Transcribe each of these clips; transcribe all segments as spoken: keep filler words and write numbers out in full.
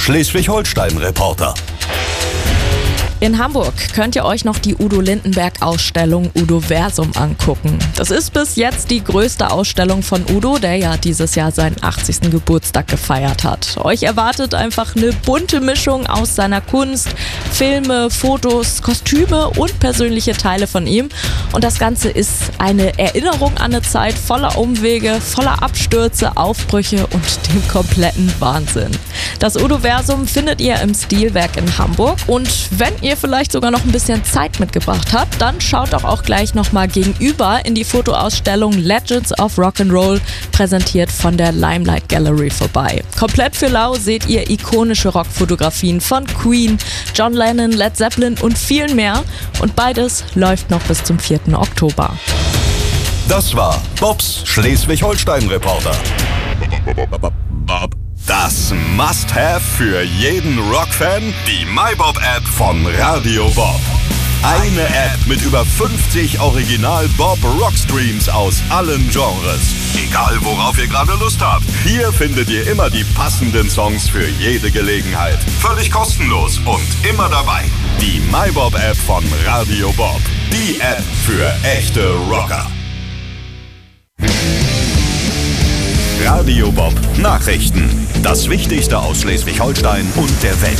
Schleswig-Holstein-Reporter. In Hamburg könnt ihr euch noch die Udo Lindenberg-Ausstellung Udoversum angucken. Das ist bis jetzt die größte Ausstellung von Udo, der ja dieses Jahr seinen achtzigsten Geburtstag gefeiert hat. Euch erwartet einfach eine bunte Mischung aus seiner Kunst, Filme, Fotos, Kostüme und persönliche Teile von ihm. Und das Ganze ist eine Erinnerung an eine Zeit voller Umwege, voller Abstürze, Aufbrüche und dem kompletten Wahnsinn. Das Udoversum findet ihr im Stilwerk in Hamburg, und wenn ihr vielleicht sogar noch ein bisschen Zeit mitgebracht habt, dann schaut doch auch gleich nochmal gegenüber in die Fotoausstellung Legends of Rock'n'Roll, präsentiert von der Limelight Gallery, vorbei. Komplett für lau seht ihr ikonische Rockfotografien von Queen, John Lennon, Led Zeppelin und vielen mehr, und beides läuft noch bis zum vierten Oktober. Das war Bobs Schleswig-Holstein-Reporter. Das Must-Have für jeden Rockfan, die MyBob-App von Radio Bob. Eine App mit über fünfzig Original-Bob-Rockstreams aus allen Genres. Egal worauf ihr gerade Lust habt, hier findet ihr immer die passenden Songs für jede Gelegenheit. Völlig kostenlos und immer dabei. Die MyBob-App von Radio Bob. Die App für echte Rocker. Radio Bob Nachrichten. Das Wichtigste aus Schleswig-Holstein und der Welt.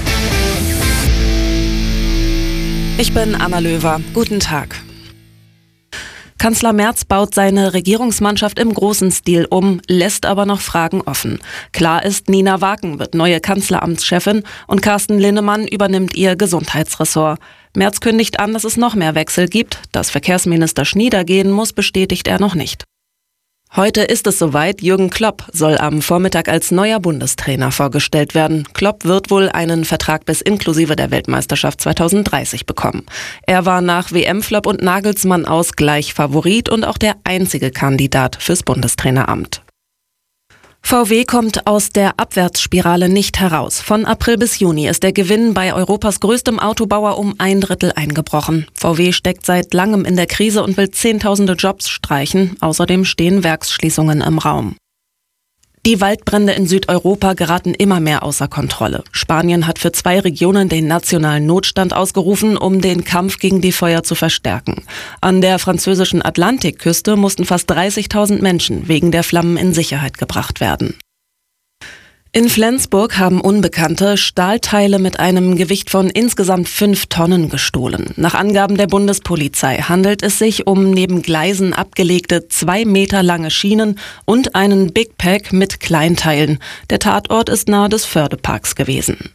Ich bin Anna Löwer. Guten Tag. Kanzler Merz baut seine Regierungsmannschaft im großen Stil um, lässt aber noch Fragen offen. Klar ist, Nina Waken wird neue Kanzleramtschefin und Carsten Linnemann übernimmt ihr Gesundheitsressort. Merz kündigt an, dass es noch mehr Wechsel gibt. Dass Verkehrsminister Schnieder gehen muss, bestätigt er noch nicht. Heute ist es soweit. Jürgen Klopp soll am Vormittag als neuer Bundestrainer vorgestellt werden. Klopp wird wohl einen Vertrag bis inklusive der Weltmeisterschaft zweitausenddreißig bekommen. Er war nach W M-Flop und Nagelsmann aus gleich Favorit und auch der einzige Kandidat fürs Bundestraineramt. V W kommt aus der Abwärtsspirale nicht heraus. Von April bis Juni ist der Gewinn bei Europas größtem Autobauer um ein Drittel eingebrochen. V W steckt seit langem in der Krise und will zehntausende Jobs streichen. Außerdem stehen Werksschließungen im Raum. Die Waldbrände in Südeuropa geraten immer mehr außer Kontrolle. Spanien hat für zwei Regionen den nationalen Notstand ausgerufen, um den Kampf gegen die Feuer zu verstärken. An der französischen Atlantikküste mussten fast dreißigtausend Menschen wegen der Flammen in Sicherheit gebracht werden. In Flensburg haben Unbekannte Stahlteile mit einem Gewicht von insgesamt fünf Tonnen gestohlen. Nach Angaben der Bundespolizei handelt es sich um neben Gleisen abgelegte zwei Meter lange Schienen und einen Big Pack mit Kleinteilen. Der Tatort ist nahe des Fördeparks gewesen.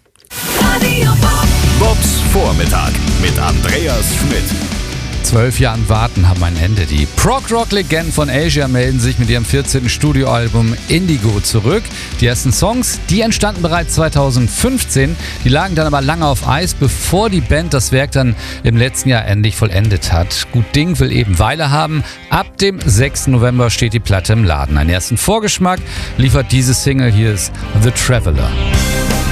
Bobs Vormittag mit Andreas Schmidt. Zwölf Jahren Warten haben ein Ende. Die Prog-Rock-Legenden von Asia melden sich mit ihrem vierzehnten Studioalbum Indigo zurück. Die ersten Songs, die entstanden bereits zweitausendfünfzehn. Die lagen dann aber lange auf Eis, bevor die Band das Werk dann im letzten Jahr endlich vollendet hat. Gut Ding will eben Weile haben. Ab dem sechsten November steht die Platte im Laden. Einen ersten Vorgeschmack liefert diese Single. Hier ist The Traveler.